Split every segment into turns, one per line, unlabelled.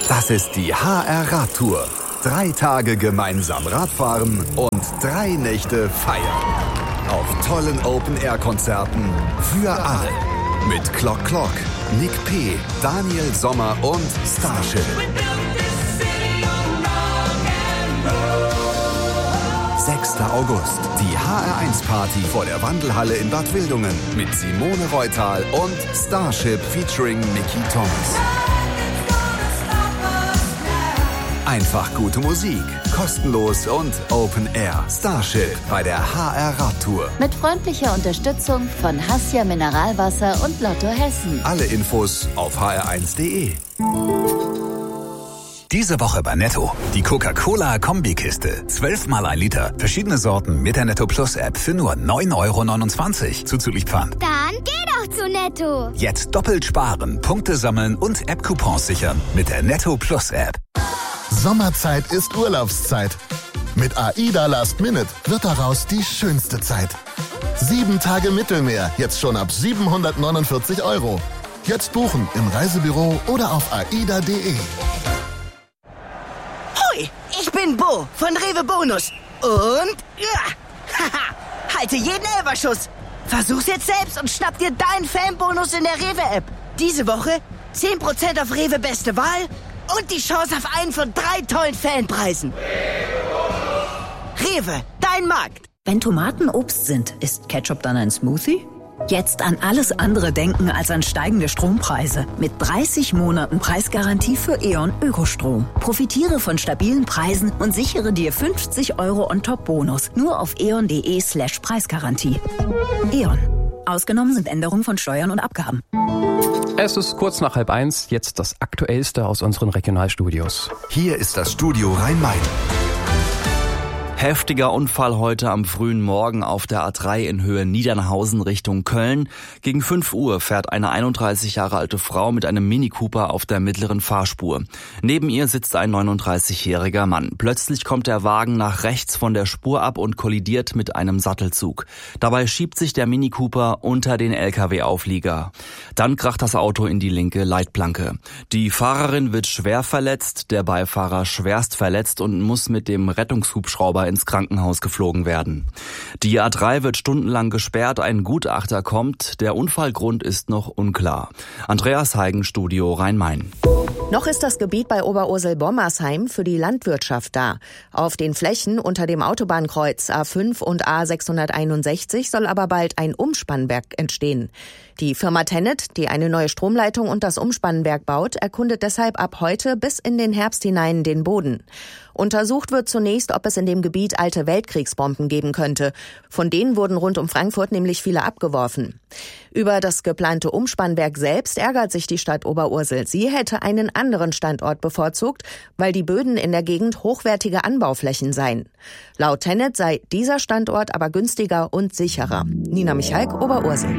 Das ist die HR-Radtour. 3 Tage gemeinsam Radfahren und 3 Nächte feiern. Auf tollen Open-Air-Konzerten für alle. Mit Clock Clock, Nick P., Daniel Sommer und Starship. 6. August, die HR1-Party vor der Wandelhalle in Bad Wildungen mit Simone Reutal und Starship featuring Mickey Thomas. Einfach gute Musik, kostenlos und Open Air. Starship bei der HR-Radtour.
Mit freundlicher Unterstützung von Hassia Mineralwasser und Lotto Hessen.
Alle Infos auf hr1.de.
Diese Woche bei Netto. Die Coca-Cola-Kombikiste. 12 mal 1 Liter. Verschiedene Sorten mit der Netto Plus App für nur 9,29 € zuzüglich Pfand.
Dann geh doch zu Netto.
Jetzt doppelt sparen, Punkte sammeln und App-Coupons sichern mit der Netto Plus App.
Sommerzeit ist Urlaubszeit. Mit AIDA Last Minute wird daraus die schönste Zeit. 7 Tage Mittelmeer, jetzt schon ab 749 €. Jetzt buchen im Reisebüro oder auf aida.de.
Ich bin Bo von Rewe Bonus. Und halte jeden Elferschuss. Versuch's jetzt selbst und schnapp dir deinen Fanbonus in der Rewe-App. Diese Woche 10% auf Rewe Beste Wahl und die Chance auf einen von 3 tollen Fanpreisen. Rewe, dein Markt.
Wenn Tomaten Obst sind, ist Ketchup dann ein Smoothie? Jetzt an alles andere denken als an steigende Strompreise. Mit 30 Monaten Preisgarantie für E.ON Ökostrom. Profitiere von stabilen Preisen und sichere dir 50 € on top Bonus. Nur auf eon.de/Preisgarantie. E.ON. Ausgenommen sind Änderungen von Steuern und Abgaben.
Es ist kurz nach 12:30, jetzt das Aktuellste aus unseren Regionalstudios.
Hier ist das Studio Rhein-Main.
Heftiger Unfall heute am frühen Morgen auf der A3 in Höhe Niedernhausen Richtung Köln. Gegen 5 Uhr fährt eine 31 Jahre alte Frau mit einem Mini Cooper auf der mittleren Fahrspur. Neben ihr sitzt ein 39-jähriger Mann. Plötzlich kommt der Wagen nach rechts von der Spur ab und kollidiert mit einem Sattelzug. Dabei schiebt sich der Mini Cooper unter den LKW-Auflieger. Dann kracht das Auto in die linke Leitplanke. Die Fahrerin wird schwer verletzt, der Beifahrer schwerst verletzt und muss mit dem Rettungshubschrauber ins Krankenhaus geflogen werden. Die A3 wird stundenlang gesperrt, ein Gutachter kommt, der Unfallgrund ist noch unklar. Andreas Heigen, Studio Rhein-Main.
Noch ist das Gebiet bei Oberursel-Bommersheim für die Landwirtschaft da. Auf den Flächen unter dem Autobahnkreuz A5 und A661 soll aber bald ein Umspannwerk entstehen. Die Firma Tennet, die eine neue Stromleitung und das Umspannwerk baut, erkundet deshalb ab heute bis in den Herbst hinein den Boden. Untersucht wird zunächst, ob es in dem Gebiet alte Weltkriegsbomben geben könnte. Von denen wurden rund um Frankfurt nämlich viele abgeworfen. Über das geplante Umspannwerk selbst ärgert sich die Stadt Oberursel. Sie hätte einen anderen Standort bevorzugt, weil die Böden in der Gegend hochwertige Anbauflächen seien. Laut Tennet sei dieser Standort aber günstiger und sicherer. Nina Michalk, Oberursel.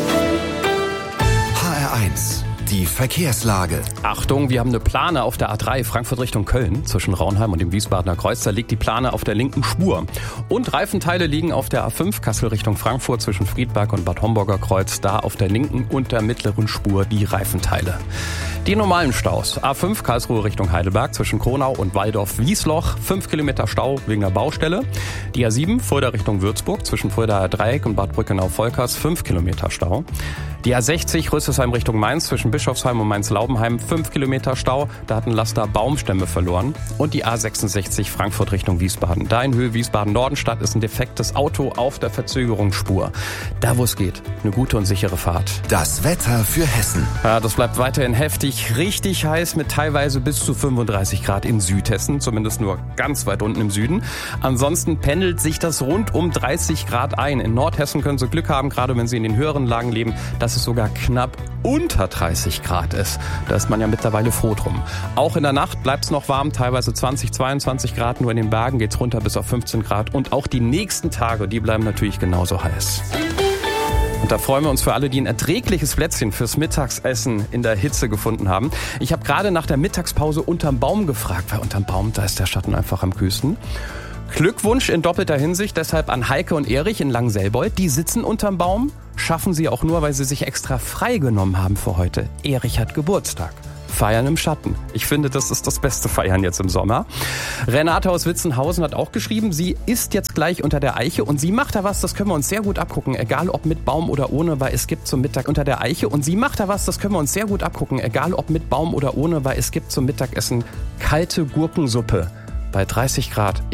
HR1, die Verkehrslage.
Achtung, wir haben eine Plane auf der A3 Frankfurt Richtung Köln zwischen Raunheim und dem Wiesbadener Kreuz. Da liegt die Plane auf der linken Spur. Und Reifenteile liegen auf der A5 Kassel Richtung Frankfurt zwischen Friedberg und Bad Homburger Kreuz. Da auf der linken und der mittleren Spur die Reifenteile. Die normalen Staus. A5 Karlsruhe Richtung Heidelberg zwischen Kronau und Waldorf-Wiesloch. 5 Kilometer Stau wegen der Baustelle. Die A7 Fulda Richtung Würzburg zwischen Fuldaer Dreieck und Bad Brückenau-Volkers. 5 Kilometer Stau. Die A60 Rüsselsheim Richtung Mainz zwischen Bischofsheim und Mainz-Laubenheim. 5 Kilometer Stau. Da hat ein Laster Baumstämme verloren. Und die A66 Frankfurt Richtung Wiesbaden. Da in Höhe Wiesbaden-Nordenstadt ist ein defektes Auto auf der Verzögerungsspur. Da wo es geht. Eine gute und sichere Fahrt.
Das Wetter für Hessen.
Ja, das bleibt weiterhin heftig. Richtig heiß mit teilweise bis zu 35 Grad in Südhessen. Zumindest nur ganz weit unten im Süden. Ansonsten pendelt sich das rund um 30 Grad ein. In Nordhessen können Sie Glück haben, gerade wenn Sie in den höheren Lagen leben, dass es sogar knapp unter 30 Grad ist. Da ist man ja mittlerweile froh drum. Auch in der Nacht bleibt es noch warm, teilweise 20, 22 Grad. Nur in den Bergen geht es runter bis auf 15 Grad. Und auch die nächsten Tage, die bleiben natürlich genauso heiß. Und da freuen wir uns für alle, die ein erträgliches Plätzchen fürs Mittagsessen in der Hitze gefunden haben. Ich habe gerade nach der Mittagspause unterm Baum gefragt, weil unterm Baum, da ist der Schatten einfach am kühlsten. Glückwunsch in doppelter Hinsicht deshalb an Heike und Erich in Langselbold. Die sitzen unterm Baum, schaffen sie auch nur, weil sie sich extra frei genommen haben für heute. Erich hat Geburtstag. Feiern im Schatten. Ich finde, das ist das beste Feiern jetzt im Sommer. Renate aus Witzenhausen hat auch geschrieben, sie ist jetzt gleich unter der Eiche und sie macht da was, das können wir uns sehr gut abgucken, egal ob mit Baum oder ohne, weil es gibt zum Mittag unter der Eiche. Und sie macht da was, das können wir uns sehr gut abgucken, egal ob mit Baum oder ohne, weil es gibt zum Mittagessen kalte Gurkensuppe bei 30 Grad.